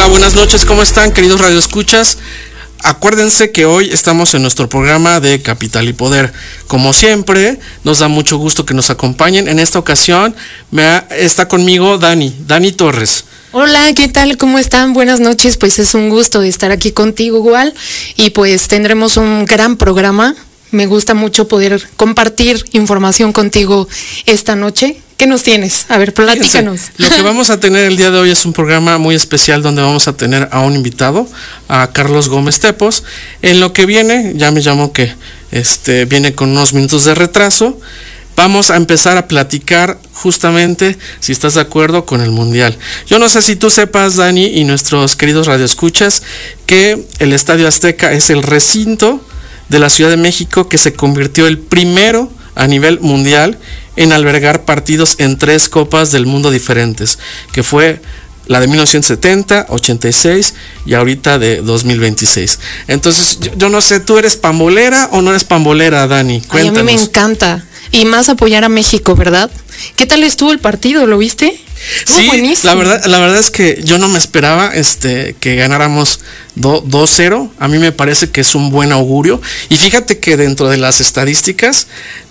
buenas noches, ¿cómo están, queridos radioescuchas? Acuérdense que hoy estamos en nuestro programa de Capital y Poder. Como siempre, nos da mucho gusto que nos acompañen. En esta ocasión está conmigo Dani Torres. Hola, ¿qué tal? ¿Cómo están? Buenas noches, pues es un gusto estar aquí contigo igual y pues tendremos un gran programa. Me gusta mucho poder compartir información contigo esta noche. ¿Qué nos tienes? A ver, platícanos. Lo que vamos a tener el día de hoy es un programa muy especial donde vamos a tener a un invitado, a Carlos Gómez Tepos. En lo que viene, ya me llamó que viene con unos minutos de retraso. Vamos a empezar a platicar justamente, si estás de acuerdo, con el Mundial. Yo no sé si tú sepas, Dani, y nuestros queridos radioescuchas, que el Estadio Azteca es el recinto de la Ciudad de México que se convirtió el primero a nivel mundial en albergar partidos en 3 copas del mundo diferentes, que fue la de 1970, 86 y ahorita de 2026. Entonces, yo no sé, ¿tú eres pambolera o no eres pambolera, Dani? Cuéntanos. Ay, a mí me encanta. Y más apoyar a México, ¿verdad? ¿Qué tal estuvo el partido? ¿Lo viste? Sí, buenísimo. La verdad es que yo no me esperaba que ganáramos 2-0. A mí me parece que es un buen augurio. Y fíjate que dentro de las estadísticas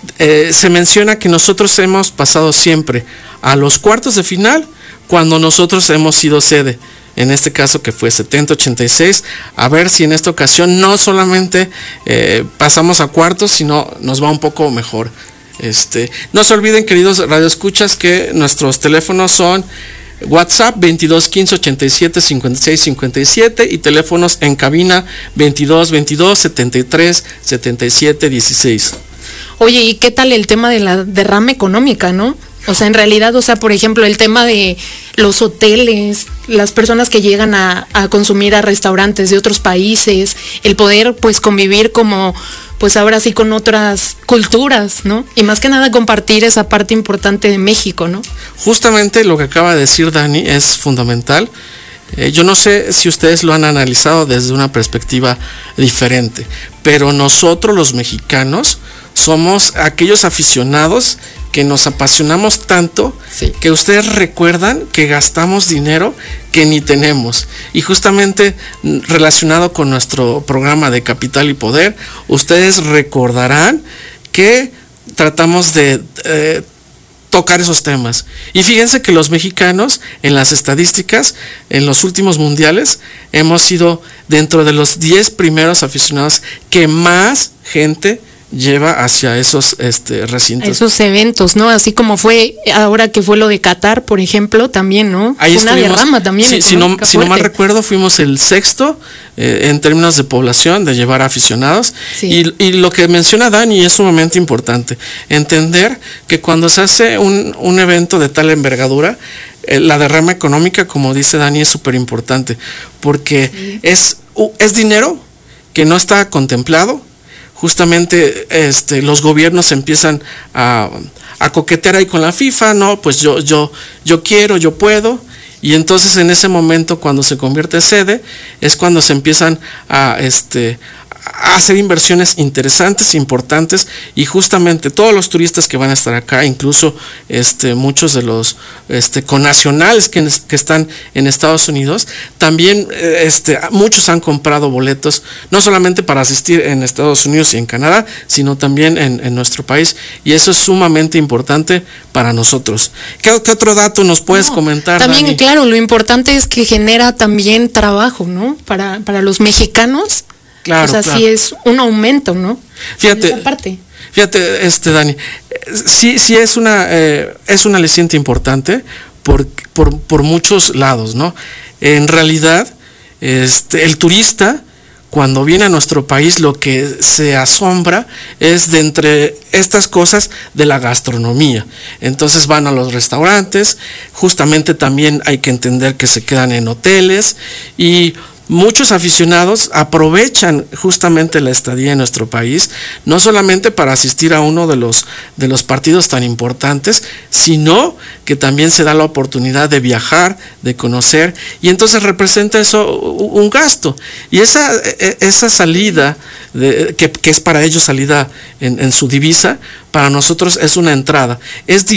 se menciona que nosotros hemos pasado siempre a los cuartos de final cuando nosotros hemos sido sede. En este caso que fue 70-86, a ver si en esta ocasión no solamente pasamos a cuartos, sino nos va un poco mejor. No se olviden, queridos radioescuchas, que nuestros teléfonos son WhatsApp 22 15 87 56 57 y teléfonos en cabina 22 22 73 77 16. Oye, ¿y qué tal el tema de la derrama económica, no? O sea, en realidad, por ejemplo, el tema de los hoteles, las personas que llegan a consumir a restaurantes de otros países, el poder, pues, convivir como, pues, ahora sí con otras culturas, ¿no? Y más que nada compartir esa parte importante de México, ¿no? Justamente lo que acaba de decir Dani es fundamental. Yo no sé si ustedes lo han analizado desde una perspectiva diferente, pero nosotros los mexicanos somos aquellos aficionados que nos apasionamos tanto, sí, que ustedes recuerdan que gastamos dinero que ni tenemos. Y justamente relacionado con nuestro programa de Capital y Poder, ustedes recordarán que tratamos de tocar esos temas. Y fíjense que los mexicanos, en las estadísticas, en los últimos mundiales, hemos sido dentro de los 10 primeros aficionados que más gente lleva hacia esos recintos. Esos eventos, ¿no? Así como fue ahora que fue lo de Qatar, por ejemplo, también, ¿no? Ahí una derrama también. Sí, si no mal recuerdo, fuimos el 6º en términos de población de llevar aficionados. Sí. Y lo que menciona Dani es sumamente importante. Entender que cuando se hace un evento de tal envergadura, la derrama económica, como dice Dani, es súper importante. Porque sí, es dinero que no está contemplado. Justamente los gobiernos empiezan a coquetear ahí con la FIFA, no, pues yo quiero, yo puedo, y entonces en ese momento cuando se convierte sede es cuando se empiezan a hacer inversiones interesantes, importantes, y justamente todos los turistas que van a estar acá, incluso muchos de los connacionales que están en Estados Unidos, también muchos han comprado boletos, no solamente para asistir en Estados Unidos y en Canadá, sino también en nuestro país, y eso es sumamente importante para nosotros. ¿Qué otro dato nos puedes comentar, también, Dani? Claro, lo importante es que genera también trabajo, ¿no? Para los mexicanos. Claro, o sea, claro, sí es un aumento, ¿no? Fíjate, esa parte. Fíjate, Dani, sí es un aliciente importante por muchos lados, ¿no? En realidad, el turista, cuando viene a nuestro país, lo que se asombra es de entre estas cosas de la gastronomía. Entonces van a los restaurantes, justamente también hay que entender que se quedan en hoteles, y muchos aficionados aprovechan justamente la estadía en nuestro país, no solamente para asistir a uno de los partidos tan importantes, sino que también se da la oportunidad de viajar, de conocer, y entonces representa eso un gasto. Y esa salida, que es para ellos salida en su divisa, para nosotros es una entrada. Es